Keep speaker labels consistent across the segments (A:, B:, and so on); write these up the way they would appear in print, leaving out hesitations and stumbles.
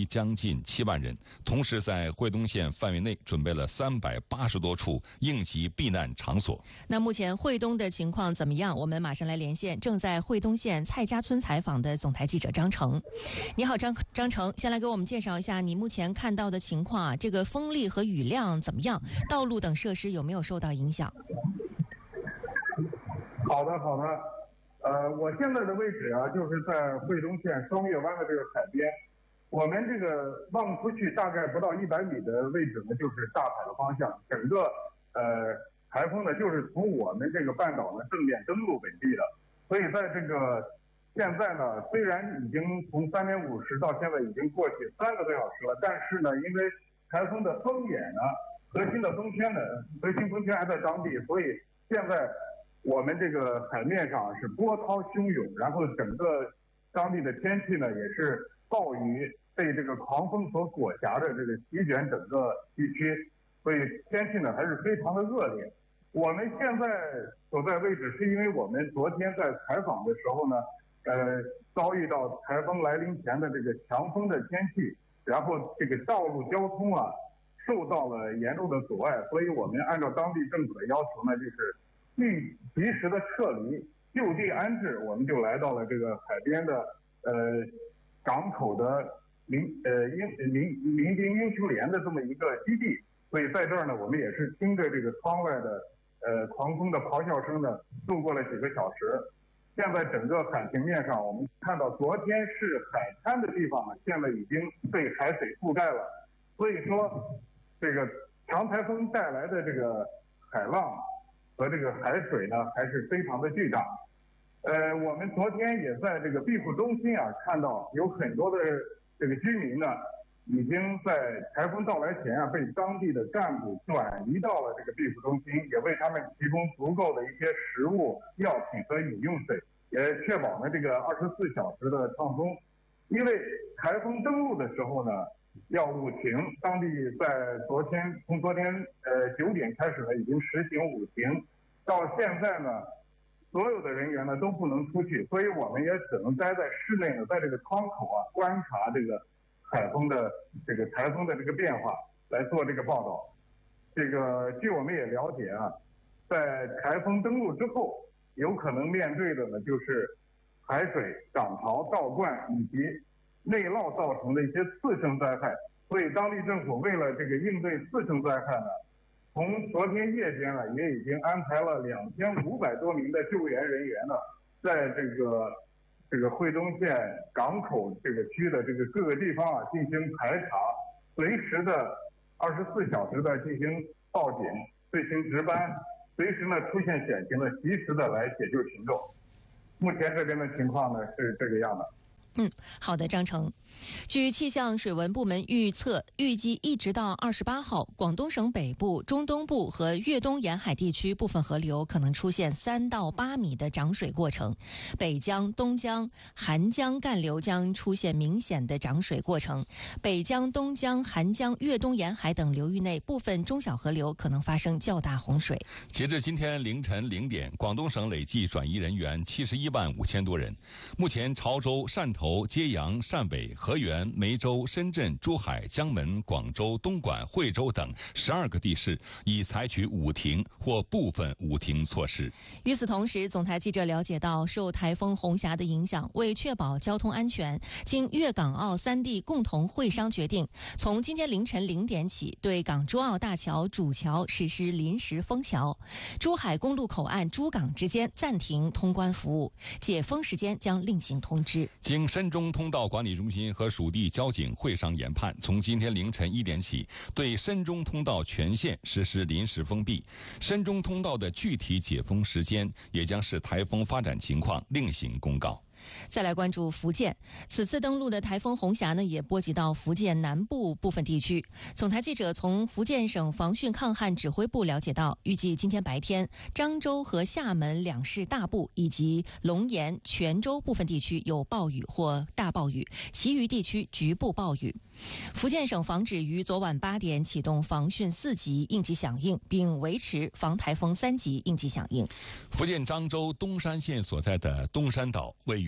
A: 将近7万人。同时，在惠东县范围内准备了380多处应急避难场所。
B: 那目前惠东的情况怎么样？我们马上来连线正在惠东县蔡家村采访的总台记者张成。你好，张成，先来给我们介绍一下你目前看到的情况啊，这个风力和雨量怎么样？道路等设施有没有受到影响？
C: 好的。我现在的位置啊，就是在惠东县双月湾的这个海边。我们这个望出去大概不到100米的位置呢，就是大海的方向。整个台风呢，就是从我们这个半岛呢正面登陆本地的。所以在这个现在呢，虽然已经从3点50到现在已经过去3个多小时了，但是呢，因为台风的风眼呢，核心风圈还在当地，所以现在我们这个海面上是波涛汹涌，然后整个当地的天气呢也是暴雨被这个狂风所裹挟的这个席卷整个地区，所以天气呢还是非常的恶劣。我们现在所在位置是因为我们昨天在采访的时候呢，遭遇到台风来临前的这个强风的天气，然后这个道路交通啊受到了严重的阻碍，所以我们按照当地政府的要求呢，就是及时的撤离，就地安置。我们就来到了这个海边的港口的民兵英雄连的这么一个基地，所以在这儿呢，我们也是听着这个窗外的狂风的咆哮声呢，度过了几个小时。现在整个海平面上，我们看到昨天是海滩的地方呢，现在已经被海水覆盖了。所以说，这个强台风带来的这个海浪和这个海水呢，还是非常的巨大。我们昨天也在这个庇护中心啊，看到有很多的这个居民呢，已经在台风到来前啊，被当地的干部转移到了这个庇护中心，也为他们提供足够的一些食物、药品和饮用水，也确保了这个24小时的畅通。因为台风登陆的时候呢，要5停，当地从昨天9点开始呢，已经实行5停，到现在呢，所有的人员呢都不能出去，所以我们也只能待在室内呢，在这个窗口啊观察这个台风的这个变化，来做这个报道。这个据我们也了解啊，在台风登陆之后，有可能面对的呢就是海水涨潮、倒灌以及内涝造成的一些次生灾害。所以当地政府为了这个应对次生灾害呢，从昨天夜间呢，也已经安排了2500多名的救援人员呢，在这个惠东县港口这个区的这个各个地方啊进行排查，随时的24小时的进行报警、队形值班，随时呢出现险情呢及时的来解救群众。目前这边的情况呢是这个样的。
B: 好的，张成。据气象水文部门预测，预计一直到28号，广东省北部、中东部和粤东沿海地区部分河流可能出现3到8米的涨水过程，北江、东江、韩江干流将出现明显的涨水过程，北江、东江、韩江、粤东沿海等流域内部分中小河流可能发生较大洪水。
A: 截至今天凌晨0点，广东省累计转移人员71万5千多人。目前潮州、汕头、揭阳、汕尾、河源、梅州、深圳、珠海、江门、广州、东莞、惠州等12个地市已采取5停或部分5停措施。
B: 与此同时，总台记者了解到，受台风红霞的影响，为确保交通安全，经粤港澳3地共同会商决定，从今天凌晨0点起，对港珠澳大桥主桥实施临时封桥，珠海公路口岸珠港之间暂停通关服务，解封时间将另行通知。
A: 经深中通道管理中心和属地交警会商研判，从今天凌晨1点起，对深中通道全线实施临时封闭。深中通道的具体解封时间也将视台风发展情况另行公告。
B: 再来关注福建，此次登陆的台风红霞呢，也波及到福建南部部分地区。总台记者从福建省防汛抗旱指挥部了解到，预计今天白天，漳州和厦门2市大部以及龙岩、泉州部分地区有暴雨或大暴雨，其余地区局部暴雨。福建省防指于昨晚8点启动防汛4级应急响应，并维持防台风3级应急响应。
A: 福建漳州东山县所在的东山岛位于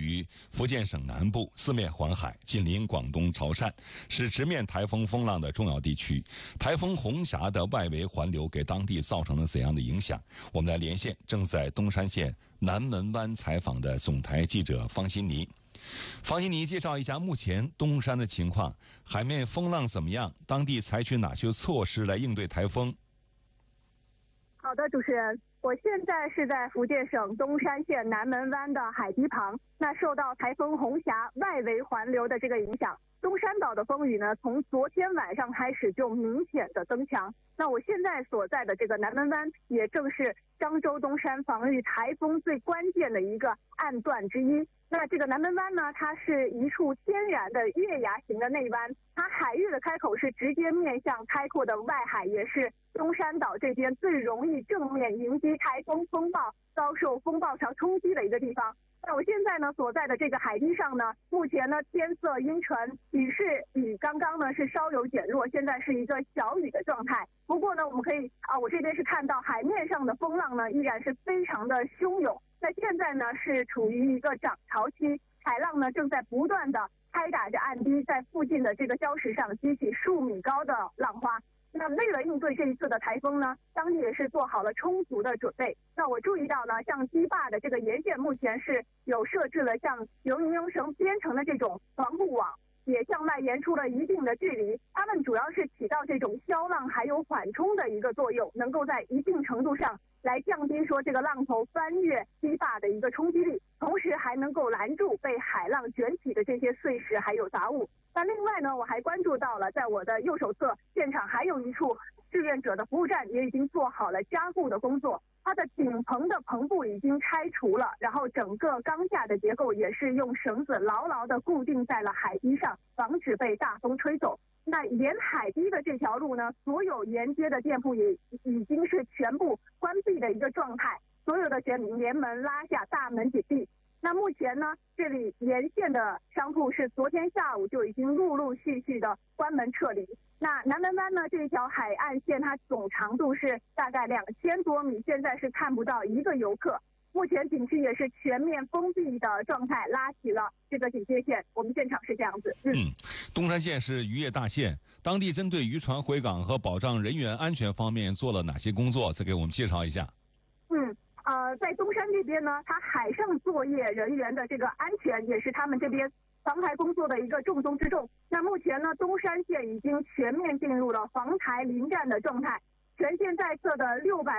A: 于福建省南部，四面环海，紧邻广东潮汕，是直面台风风浪的重要地区。台风红霞的外围环流给当地造成了怎样的影响？我们来连线正在东山县南门湾采访的总台记者方欣妮。方欣妮介绍一下目前东山的情况，海面风浪怎么样？当地采取哪些措施来应对台风？
D: 好的，主持人，我现在是在福建省东山县南门湾的海堤旁。那受到台风红霞外围环流的这个影响，东山岛的风雨呢，从昨天晚上开始就明显的增强。那我现在所在的这个南门湾，也正是漳州东山防御台风最关键的一个岸段之一。那这个南门湾呢，它是一处天然的月牙形的内湾，它海域的开口是直接面向开阔的外海，也是东山岛这边最容易正面迎击台风风暴、遭受风暴潮冲击的一个地方。那我现在呢所在的这个海堤上呢，目前呢天色阴沉，雨势比刚刚呢是稍有减弱，现在是一个小雨的状态。不过呢，我们可以我这边是看到海面上的风浪呢依然是非常的汹涌。那现在呢是处于一个涨潮期，海浪呢正在不断的拍打着岸堤，在附近的这个礁石上激起数米高的浪花。那为了应对这一次的台风呢，当地也是做好了充足的准备。那我注意到呢，像堤坝的这个沿线目前是有设置了像由尼龙绳编成的这种防护网，也向外延出了一定的距离。它们主要是起到这种消浪还有缓冲的一个作用，能够在一定程度上来降低说这个浪头翻越堤坝的一个冲击力，同时还能够拦住被海浪卷起的这些碎石还有杂物。那另外呢，我还关注到了在我的右手侧现场还有一处志愿者的服务站也已经做好了加固的工作，它的顶棚的棚布已经拆除了，然后整个钢架的结构也是用绳子牢牢地固定在了海堤上，防止被大风吹走。那沿海堤的这条路呢，所有沿街的店铺也已经是全部关闭的一个状态，所有的连门拉下，大门紧闭。那目前呢，这里沿线的商铺是昨天下午就已经陆陆续续的关门撤离。那南门湾呢，这一条海岸线它总长度是大概2000多米，现在是看不到一个游客。目前景区也是全面封闭的状态，拉起了这个警戒线。我们现场是这样子。
A: 东山县是渔业大县，当地针对渔船回港和保障人员安全方面做了哪些工作？再给我们介绍一下。
D: 在东山这边呢，它海上作业人员的这个安全也是他们这边防台工作的一个重中之重。那目前呢，东山县已经全面进入了防台临战的状态，全县在册的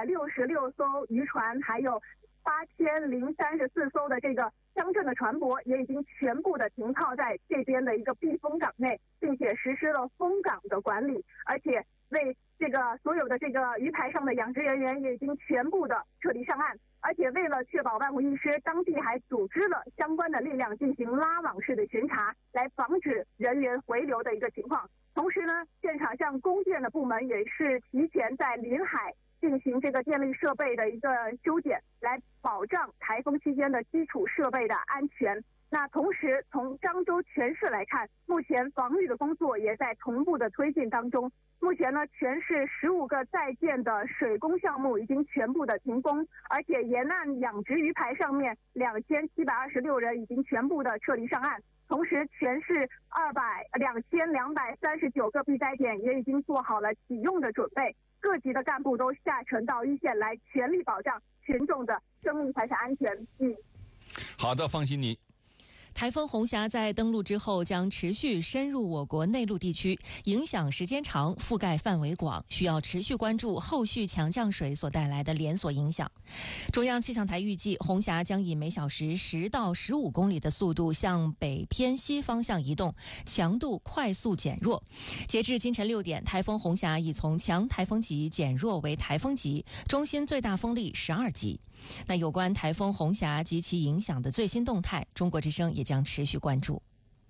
D: 666艘渔船，还有8034艘的这个乡镇的船舶也已经全部的停靠在这边的一个避风港内，并且实施了封港的管理，而且为这个所有的这个渔台上的养殖人员也已经全部的撤离上岸，而且为了确保万无一失，当地还组织了相关的力量进行拉网式的巡查，来防止人员回流的一个情况。同时呢，现场像供电的部门也是提前在临海进行这个电力设备的一个修剪，来保障台风期间的基础设备的安全。那同时从漳州全市来看，目前防御的工作也在同步的推进当中。目前呢，全市15个在建的水工项目已经全部的停工，而且沿岸养殖鱼排上面2726人已经全部的撤离上岸。同时，全市2239个避灾点也已经做好了启用的准备，各级的干部都下沉到一线来全力保障群众的生命财产安全。
A: 好的，放心你。
B: 台风红霞在登陆之后将持续深入我国内陆地区，影响时间长，覆盖范围广，需要持续关注后续强降水所带来的连锁影响。中央气象台预计，红霞将以每小时10到15公里的速度向北偏西方向移动，强度快速减弱。截至今晨6点，台风红霞已从强台风级减弱为台风级，中心最大风力12级。那有关台风红霞及其影响的最新动态，中国之声也将持续关注。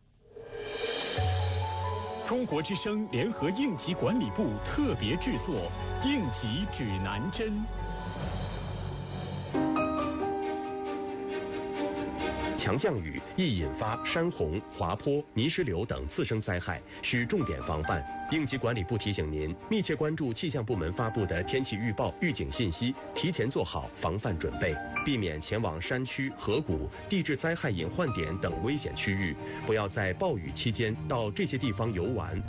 E: 中国之声联合应急管理部特别制作《应急指南针》。
F: 强降雨易引发山洪、滑坡、泥石流等次生灾害，需重点防范。应急管理部提醒您，密切关注气象部门发布的天气预报、预警信息，提前做好防范准备，避免前往山区、河谷、地质灾害隐患点等危险区域，不要在暴雨期间到这些地方游玩